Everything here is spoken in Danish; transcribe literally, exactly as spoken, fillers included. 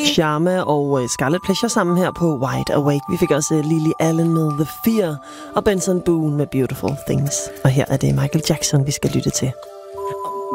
Sharma og Scarlet Pleasure sammen her på Wide Awake. Vi fik også Lily Allen med The Fear og Benson Boone med Beautiful Things. Og her er det Michael Jackson, vi skal lytte til.